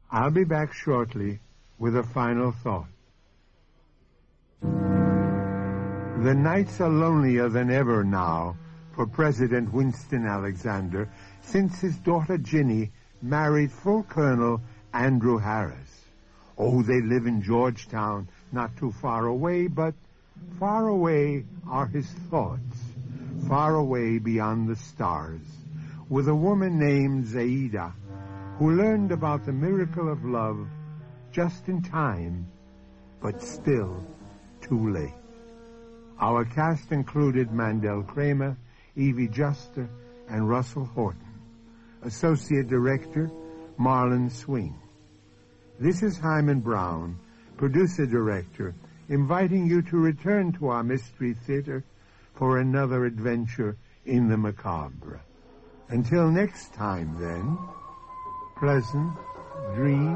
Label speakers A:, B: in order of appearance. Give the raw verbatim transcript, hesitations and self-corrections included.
A: I'll be back shortly with a final thought. The nights are lonelier than ever now for President Winston Alexander since his daughter Ginny married full Colonel Andrew Harris. Oh, they live in Georgetown, not too far away, but far away are his thoughts, far away beyond the stars, with a woman named Zaida, who learned about the miracle of love just in time, but still too late. Our cast included Mandel Kramer, Evie Juster, and Russell Horton. Associate Director, Marlon Swing. This is Hyman Brown, Producer Director, inviting you to return to our Mystery Theater for another adventure in the macabre. Until next time, then, pleasant dreams.